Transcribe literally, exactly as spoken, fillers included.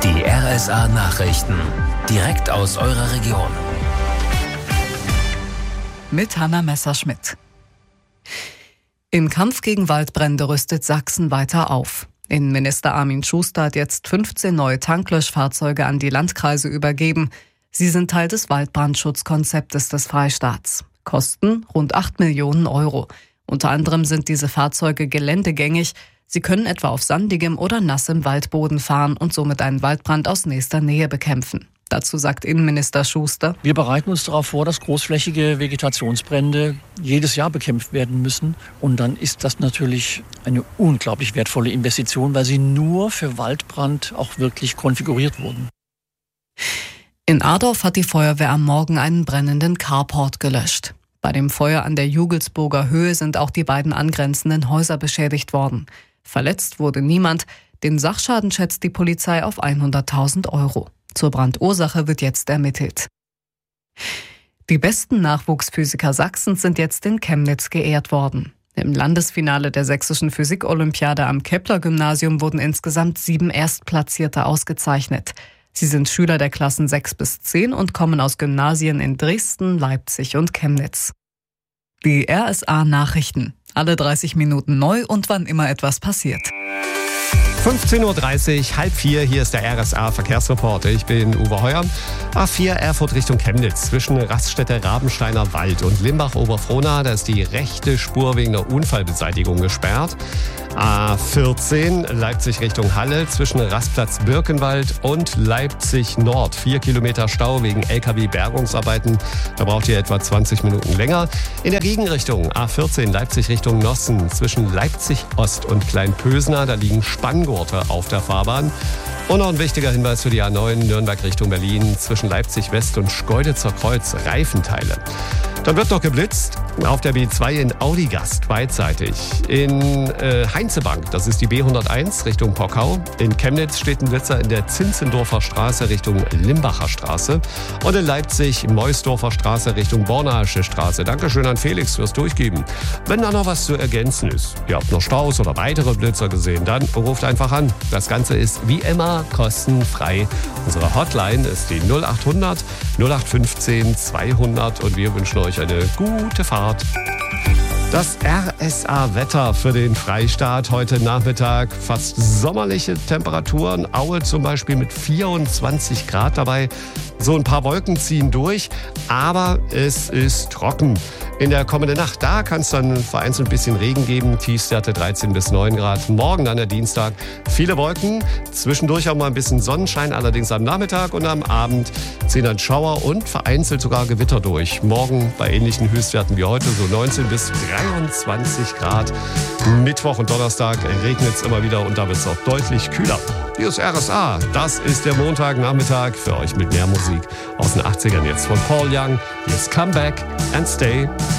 Die R S A-Nachrichten, direkt aus eurer Region. Mit Hanna Messerschmidt. Im Kampf gegen Waldbrände rüstet Sachsen weiter auf. Innenminister Armin Schuster hat jetzt fünfzehn neue Tanklöschfahrzeuge an die Landkreise übergeben. Sie sind Teil des Waldbrandschutzkonzeptes des Freistaats. Kosten rund acht Millionen Euro. Unter anderem sind diese Fahrzeuge geländegängig. Sie können etwa auf sandigem oder nassem Waldboden fahren und somit einen Waldbrand aus nächster Nähe bekämpfen. Dazu sagt Innenminister Schuster: Wir bereiten uns darauf vor, dass großflächige Vegetationsbrände jedes Jahr bekämpft werden müssen. Und dann ist das natürlich eine unglaublich wertvolle Investition, weil sie nur für Waldbrand auch wirklich konfiguriert wurden. In Adorf hat die Feuerwehr am Morgen einen brennenden Carport gelöscht. Bei dem Feuer an der Jugelsburger Höhe sind auch die beiden angrenzenden Häuser beschädigt worden. Verletzt wurde niemand. Den Sachschaden schätzt die Polizei auf hunderttausend Euro. Zur Brandursache wird jetzt ermittelt. Die besten Nachwuchsphysiker Sachsens sind jetzt in Chemnitz geehrt worden. Im Landesfinale der sächsischen Physik-Olympiade am Kepler-Gymnasium wurden insgesamt sieben Erstplatzierte ausgezeichnet. Sie sind Schüler der Klassen sechs bis zehn und kommen aus Gymnasien in Dresden, Leipzig und Chemnitz. Die R S A-Nachrichten. Alle dreißig Minuten neu und wann immer etwas passiert. fünfzehn Uhr dreißig, halb vier, hier ist der R S A-Verkehrsreporter. Ich bin Uwe Heuer. A vier Erfurt Richtung Chemnitz, zwischen Raststätte Rabensteiner Wald und Limbach-Oberfrohna, da ist die rechte Spur wegen der Unfallbeseitigung gesperrt. A vierzehn Leipzig Richtung Halle, zwischen Rastplatz Birkenwald und Leipzig Nord. Vier Kilometer Stau wegen L K W-Bergungsarbeiten. Da braucht ihr etwa zwanzig Minuten länger. In der Gegenrichtung A vierzehn Leipzig Richtung Nossen, zwischen Leipzig Ost und Kleinpösner, da liegen Spanngurte auf der Fahrbahn. Und noch ein wichtiger Hinweis für die A neun Nürnberg Richtung Berlin, zwischen Leipzig West und Schkeuditzer Kreuz, Reifenteile. Dann wird noch geblitzt auf der B zwei in Audigast beidseitig. In äh, Heinzebank, das ist die B hunderteins Richtung Pockau. In Chemnitz steht ein Blitzer in der Zinzendorfer Straße Richtung Limbacher Straße. Und in Leipzig Meusdorfer Straße Richtung Bornaische Straße. Dankeschön an Felix fürs Durchgeben. Wenn da noch was zu ergänzen ist, ihr habt noch Staus oder weitere Blitzer gesehen, dann ruft einfach an. Das Ganze ist wie immer kostenfrei. Unsere Hotline ist die null acht hundert null acht fünfzehn zweihundert und wir wünschen euch eine gute Fahrt. Das R S A-Wetter für den Freistaat heute Nachmittag. Fast sommerliche Temperaturen. Aue zum Beispiel mit vierundzwanzig Grad dabei. So ein paar Wolken ziehen durch, aber es ist trocken. In der kommenden Nacht, da kann es dann vereinzelt ein bisschen Regen geben. Tiefstwerte dreizehn bis neun Grad. Morgen dann der Dienstag viele Wolken. Zwischendurch auch mal ein bisschen Sonnenschein. Allerdings am Nachmittag und am Abend ziehen dann Schauer und vereinzelt sogar Gewitter durch. Morgen bei ähnlichen Höchstwerten wie heute, so neunzehn bis dreiundzwanzig Grad. Mittwoch und Donnerstag regnet es immer wieder und da wird es auch deutlich kühler. Hier ist R S A. Das ist der Montagnachmittag für euch mit mehr Musik aus den achtzigern jetzt von Paul Young. Hier ist Come Back and Stay.